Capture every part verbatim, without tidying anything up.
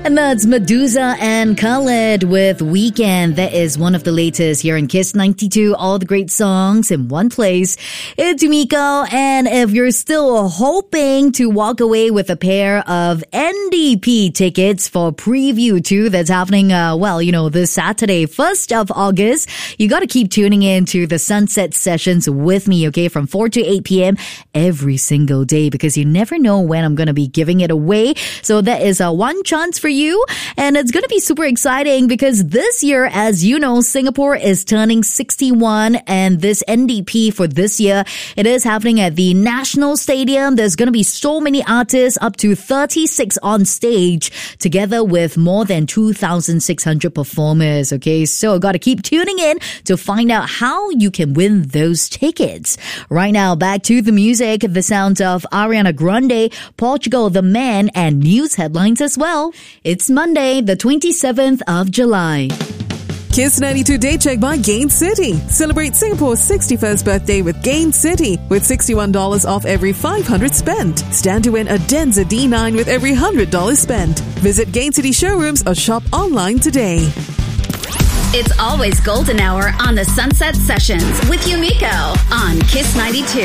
And that's Medusa and Khaled with Weekend. That is one of the latest here in Kiss ninety-two. All the great songs in one place. It's Yumiko. And if you're still hoping to walk away with a pair of N D P tickets for Preview two that's happening, uh, well, you know, this Saturday, first of August, you got to keep tuning in to the Sunset Sessions with me, okay, from four to eight p.m. every single day, because you never know when I'm going to be giving it away. So that is a one chance for you, and it's going to be super exciting because this year, as you know, Singapore is turning sixty-one, and this N D P for this year, it is happening at the National Stadium. There's going to be so many artists, up to thirty-six on stage, together with more than two thousand six hundred performers, okay? So got to keep tuning in to find out how you can win those tickets. Right now, back to the music, the sound of Ariana Grande, Portugal the Man, and news headlines as well. It's Monday, the twenty-seventh of July. Kiss ninety-two Day Check by Gain City. Celebrate Singapore's sixty-first birthday with Gain City with sixty-one dollars off every five hundred spent. Stand to win a Denza D nine with every one hundred dollars spent. Visit Gain City showrooms or shop online today. It's always golden hour on the Sunset Sessions with Yumiko on Kiss ninety-two.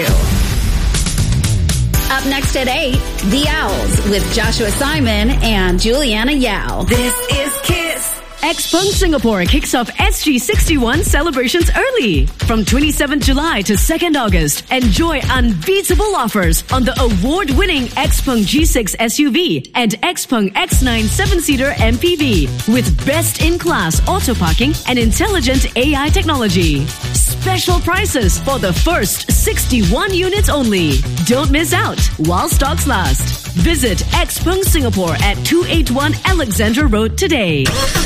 Up next at eight, The Owls with Joshua Simon and Juliana Yao. This is Kiss. Xpeng Singapore kicks off S G sixty-one celebrations early. From twenty-seventh of July to second of August, enjoy unbeatable offers on the award-winning Xpeng G six S U V and Xpeng X nine seven-seater M P V with best-in-class auto parking and intelligent A I technology. Special prices for the first sixty-one units only. Don't miss out while stocks last. Visit Xpeng Singapore at two eighty-one Alexandra Road today.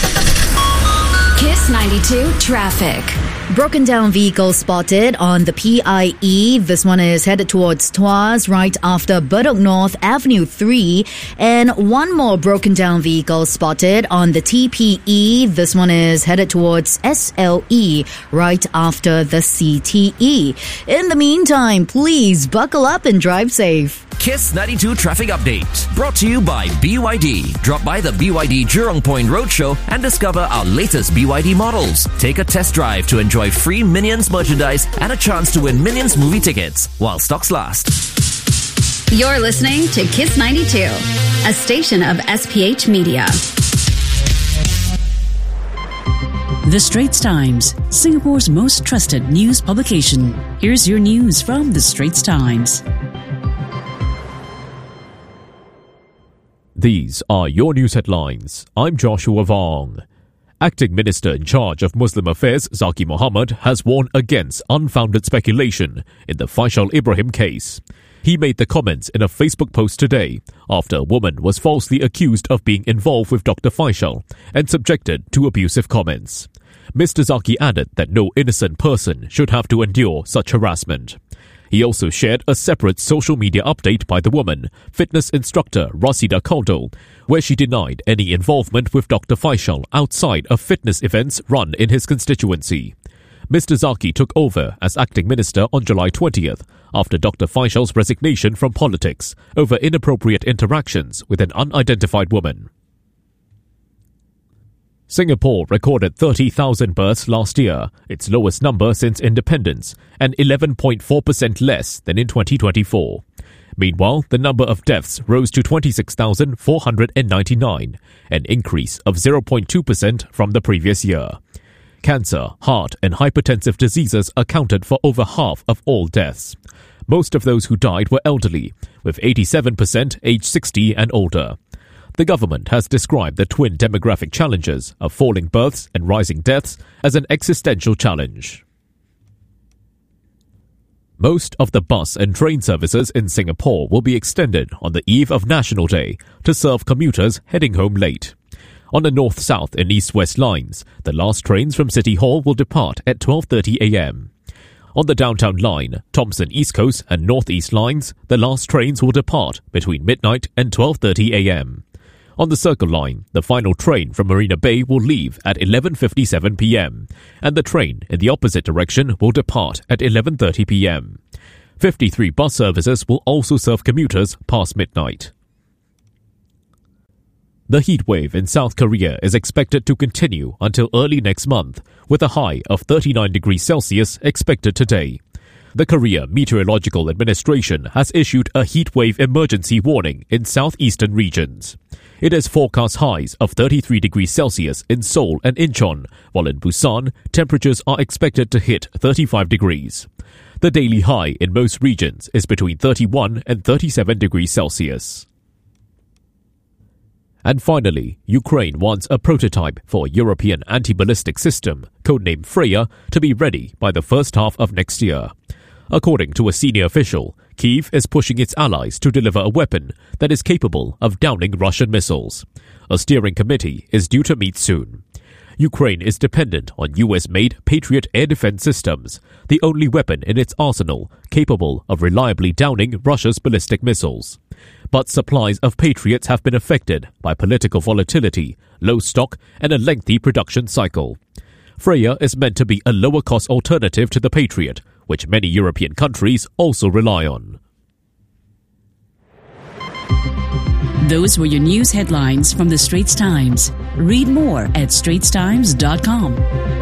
Kiss ninety-two Traffic. Broken down vehicle spotted on the P I E. This one is headed towards Tuas right after Bedok North Avenue three. And one more broken down vehicle spotted on the T P E. This one is headed towards S L E right after the C T E. In the meantime, please buckle up and drive safe. Kiss ninety-two Traffic Update, brought to you by B Y D. Drop by the B Y D Jurong Point Roadshow and discover our latest B Y D models. Take a test drive to enjoy free Minions merchandise and a chance to win Minions movie tickets while stocks last. You're listening to Kiss ninety-two, a station of S P H Media. The Straits Times, Singapore's most trusted news publication. Here's your news from The Straits Times. These are your news headlines. I'm Joshua Vong. Acting Minister in charge of Muslim Affairs Zaki Mohammed has warned against unfounded speculation in the Faisal Ibrahim case. He made the comments in a Facebook post today after a woman was falsely accused of being involved with Doctor Faisal and subjected to abusive comments. Mister Zaki added that no innocent person should have to endure such harassment. He also shared a separate social media update by the woman, fitness instructor Rasida Kaudal, where she denied any involvement with Doctor Faisal outside of fitness events run in his constituency. Mister Zaki took over as acting minister on July twentieth after Doctor Faisal's resignation from politics over inappropriate interactions with an unidentified woman. Singapore recorded thirty thousand births last year, its lowest number since independence, and eleven point four percent less than in twenty twenty-four. Meanwhile, the number of deaths rose to twenty-six thousand four hundred ninety-nine, an increase of zero point two percent from the previous year. Cancer, heart and hypertensive diseases accounted for over half of all deaths. Most of those who died were elderly, with eighty-seven percent aged sixty and older. The government has described the twin demographic challenges of falling births and rising deaths as an existential challenge. Most of the bus and train services in Singapore will be extended on the eve of National Day to serve commuters heading home late. On the north-south and east-west lines, the last trains from City Hall will depart at twelve thirty a.m. On the downtown line, Thomson East Coast and North-East lines, the last trains will depart between midnight and twelve thirty a.m. On the Circle Line, the final train from Marina Bay will leave at eleven fifty-seven p.m. and the train in the opposite direction will depart at eleven thirty p.m. fifty-three bus services will also serve commuters past midnight. The heat wave in South Korea is expected to continue until early next month, with a high of thirty-nine degrees Celsius expected today. The Korea Meteorological Administration has issued a heat wave emergency warning in southeastern regions. It has forecast highs of thirty-three degrees Celsius in Seoul and Incheon, while in Busan, temperatures are expected to hit thirty-five degrees. The daily high in most regions is between thirty-one and thirty-seven degrees Celsius. And finally, Ukraine wants a prototype for a European anti-ballistic system, codenamed Freya, to be ready by the first half of next year. According to a senior official, Kyiv is pushing its allies to deliver a weapon that is capable of downing Russian missiles. A steering committee is due to meet soon. Ukraine is dependent on U S-made Patriot air defense systems, the only weapon in its arsenal capable of reliably downing Russia's ballistic missiles. But supplies of Patriots have been affected by political volatility, low stock, and a lengthy production cycle. Freya is meant to be a lower-cost alternative to the Patriot, which many European countries also rely on. Those were your news headlines from the Straits Times. Read more at straits times dot com.